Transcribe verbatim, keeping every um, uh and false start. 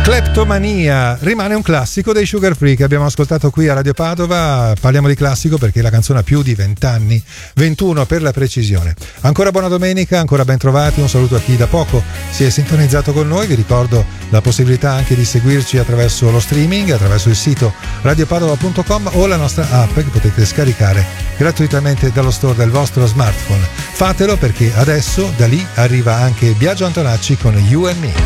Kleptomania rimane un classico dei Sugar Free che abbiamo ascoltato qui a Radio Padova. Parliamo di classico perché la canzone ha più di vent'anni, ventuno per la precisione. Ancora buona domenica, ancora ben trovati, un saluto a chi da poco si è sintonizzato con noi. Vi ricordo la possibilità anche di seguirci attraverso lo streaming, attraverso il sito radio padova punto com o la nostra app che potete scaricare gratuitamente dallo store del vostro smartphone. Fatelo perché adesso da lì arriva anche Biagio Antonacci con You and Me.